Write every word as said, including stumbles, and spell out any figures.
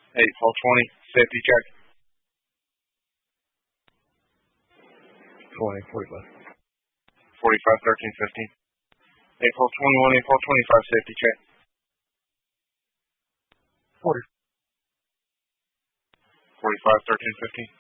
eight twelve twenty, safety check. twenty, forty-five. forty-five thirteen fifteen. eight twelve twenty-one, eight twelve twenty-five, safety check. forty. forty-five thirteen fifteen.